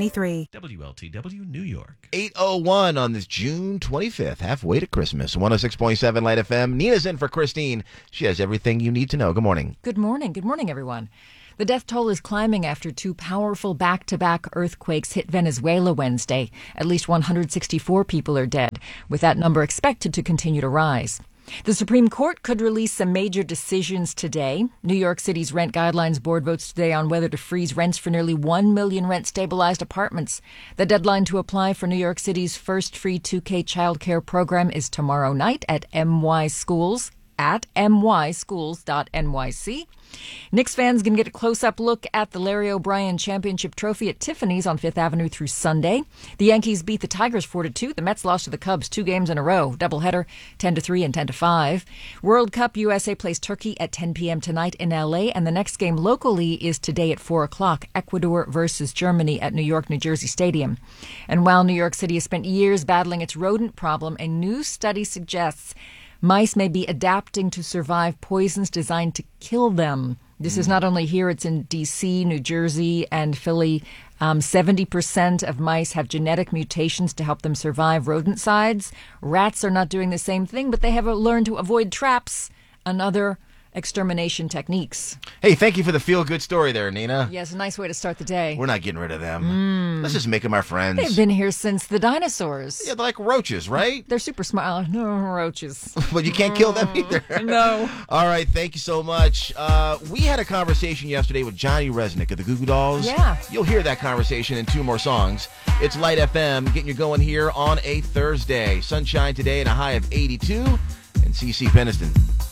93. WLTW New York. 8:01 on this June 25th, halfway to Christmas. 106.7 Light FM. Nina's in for Christine. She has everything you need to know. Good morning. Good morning. Good morning, everyone. The death toll is climbing after two powerful back-to-back earthquakes hit Venezuela Wednesday. At least 164 people are dead, with that number expected to continue to rise. The Supreme Court could release some major decisions today. New York City's Rent Guidelines Board votes today on whether to freeze rents for nearly 1 million rent-stabilized apartments. The deadline to apply for New York City's first free 2K childcare program is tomorrow night at myschools.nyc. Knicks fans can get a close-up look at the Larry O'Brien Championship Trophy at Tiffany's on Fifth Avenue through Sunday. The Yankees beat the Tigers 4-2. The Mets lost to the Cubs 2 games in a row. Doubleheader 10-3 and 10-5. World Cup USA plays Turkey at 10 p.m. tonight in L.A. And the next game locally is today at 4 o'clock. Ecuador versus Germany at New York, New Jersey Stadium. And while New York City has spent years battling its rodent problem, a new study suggests mice may be adapting to survive poisons designed to kill them. This is not only here, it's in D.C., New Jersey, and Philly. 70% of mice have genetic mutations to help them survive rodenticides. Rats are not doing the same thing, but they have learned to avoid traps and other extermination techniques. Hey, thank you for the feel-good story there, Nina. Yes, a nice way to start the day. We're not getting rid of them. Let's just make them our friends. They've been here since the dinosaurs. Yeah, they're like roaches, right? They're super smart. No, roaches. But you can't kill them either. No. All right, thank you so much. We had a conversation yesterday with Johnny Resnick of the Goo Goo Dolls. Yeah. You'll hear that conversation in 2 more songs. It's Light FM getting you going here on a Thursday. Sunshine today and a high of 82. And CeCe Peniston.